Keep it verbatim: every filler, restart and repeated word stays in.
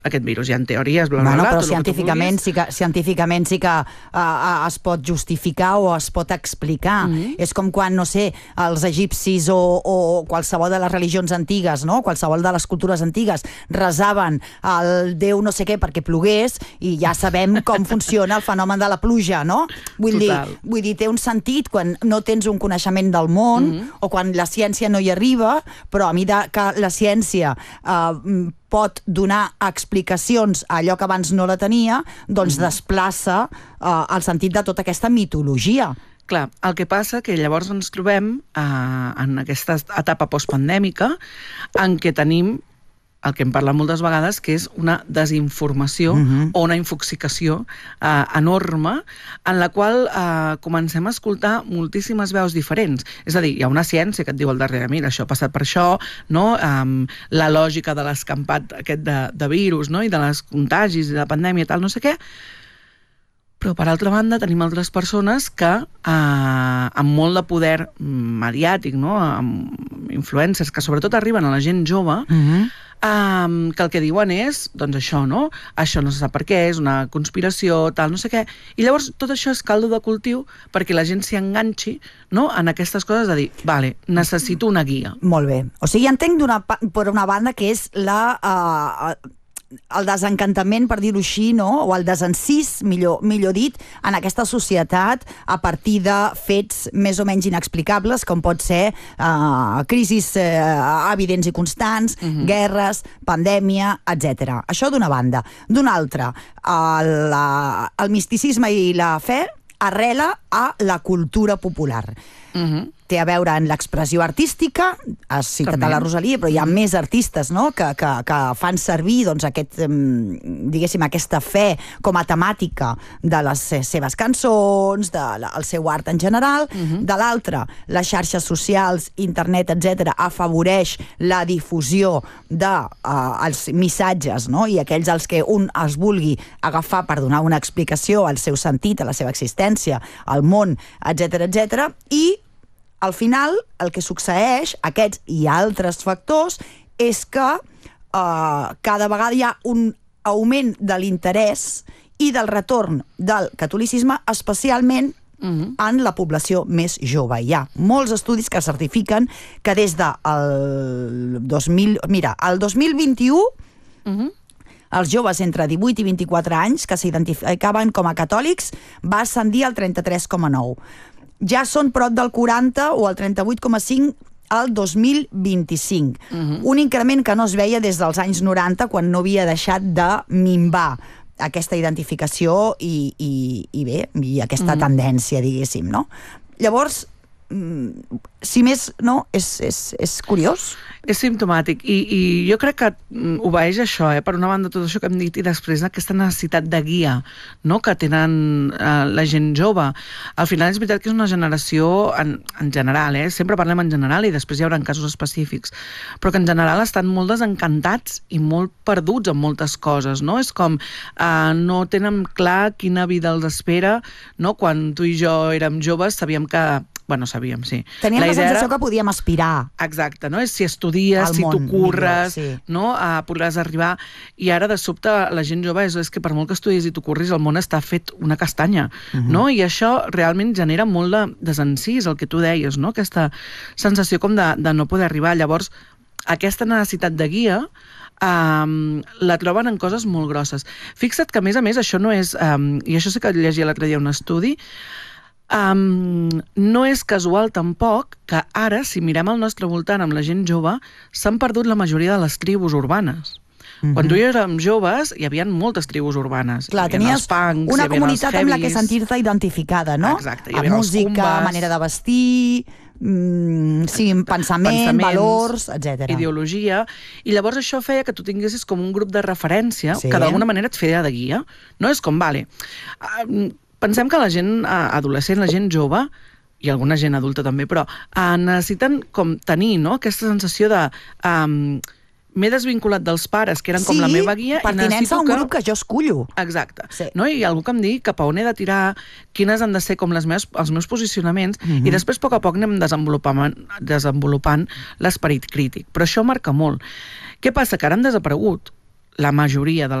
aquest virus. Hi ha teories, bla, bla, bueno, bla, però tot el que tu científicament vulguis. sí que, científicament sí que uh, es pot justificar o es pot explicar. Mm-hmm. És com quan, no sé, els egipcis o, o qualsevol de les religions antigues, no? Qualsevol de les cultures antigues resaven al déu no sé què perquè plogués, i ja sabem com funciona el fenomen de la pluja, no? Vull dir, vull dir, té un sentit quan no tens un coneixement del món, mm-hmm. o quan la ciència no hi arriba, però a mesura que la ciència uh, pot donar explicacions a allò que abans no la tenia, doncs mm-hmm. desplaça uh, el sentit de tota aquesta mitologia. Clar, el que passa que llavors ens trobem eh, en aquesta etapa postpandèmica en què tenim el que hem parlat moltes vegades, que és una desinformació uh-huh. o una infoxicació eh, enorme, en la qual eh, comencem a escoltar moltíssimes veus diferents. És a dir, hi ha una ciència que et diu al darrere, mira, això ha passat per això, no? Um, la lògica de l'escampat aquest de, de virus, no? I de les contagis i de la pandèmia i tal, no sé què. Però, per altra banda, tenim altres persones que, eh, amb molt de poder mediàtic, no? Amb influencers que sobretot arriben a la gent jove, uh-huh. Um, que el que diuen és, doncs això, no? Això no se sap per què, és una conspiració, tal, no sé què. I llavors tot això és caldo de cultiu perquè la gent s'hi enganxi, no?, en aquestes coses de dir, vale, necessito una guia. Molt bé. O sigui, entenc d'una, per una banda que és la... Uh, el desencantament, per dir-ho així, no? O el desencís, millor, millor dit, en aquesta societat a partir de fets més o menys inexplicables, com pot ser uh, crisis uh, evidents i constants, uh-huh. guerres, pandèmia, etcètera. Això d'una banda. D'una altra, el, el misticisme i la fe arrela a la cultura popular. Uh-huh. Té a veure en l'expressió artística, has citat a la Rosalia, però hi ha més artistes, no?, que, que, que fan servir, doncs, aquest, diguéssim, aquesta fe com a temàtica de les seves cançons, del de, seu art en general. Uh-huh. De l'altra, les xarxes socials, internet, etcètera, afavoreix la difusió dels uh, missatges, no?, i aquells als que un els vulgui agafar per donar una explicació al seu sentit, a la seva existència, al món, etcètera, etcètera, i al final, el que succeeix, aquests i altres factors, és que eh, cada vegada hi ha un augment de l'interès i del retorn del catolicisme, especialment uh-huh. en la població més jove. Hi ha molts estudis que certifiquen que des del dos mil... Mira, el dos mil vint-i-u... Uh-huh. Els joves entre divuit i vint-i-quatre anys que s'identificaven com a catòlics va ascendir al trenta-tres coma nou. Ja són prop del quaranta o el trenta-vuit coma cinc al dos mil vint-i-cinc. Uh-huh. Un increment que no es veia des dels anys noranta, quan no havia deixat de minvar aquesta identificació i, i, i bé, i aquesta uh-huh. tendència, diguéssim, no? Llavors, si més, no, és, és, és curiós. És simptomàtic, i, i jo crec que obeeix això, eh? Per una banda tot això que hem dit, i després aquesta necessitat de guia, no?, que tenen eh, la gent jove. Al final és veritat que és una generació en, en general, eh? Sempre parlem en general i després hi haurà casos específics, però que en general estan molt desencantats i molt perduts en moltes coses, no? És com eh, no tenen clar quina vida els espera, no? Quan tu i jo érem joves sabíem que Bueno, sabíem, sí. Teníem la, la sensació era... que podíem aspirar. Exacte, no? És si estudies, si tu curres, millor, sí. no? Uh, podràs arribar. I ara, de sobte, la gent jove és, és que per molt que estudis i tu curris, el món està fet una castanya, uh-huh. no? I això realment genera molt de desencís, el que tu deies, no? Aquesta sensació com de, de no poder arribar. Llavors, aquesta necessitat de guia Um, la troben en coses molt grosses. Fixa't que, a més a més, això no és... Um, i això sí que llegia l'altre dia un estudi... Um, no és casual tampoc que ara, si mirem al nostre voltant amb la gent jove, s'han perdut la majoria de les tribus urbanes. Mm-hmm. Quan tu i jo érem joves, hi havia moltes tribus urbanes. Clar, tenies punks, una comunitat amb la que sentir-te identificada, no? Exacte. A música, manera de vestir, mm, sí, pensament, valors, etcètera. Ideologia. I llavors això feia que tu tinguessis com un grup de referència sí. que d'alguna manera et feia de guia. No és com, vale... Uh, Pensem que la gent adolescent, la gent jove, i alguna gent adulta també, però eh, necessiten com tenir, no?, aquesta sensació de... Um, m'he desvinculat dels pares, que eren sí, com la meva guia, i necessito a un que... grup que jo escullo. Exacte. Sí. No? I algú que em digui cap a on he de tirar, quines han de ser com les meves, els meus posicionaments, mm-hmm. i després, a poc a poc, anem desenvolupant, desenvolupant l'esperit crític. Però això marca molt. Què passa? Que ara han desaparegut la majoria de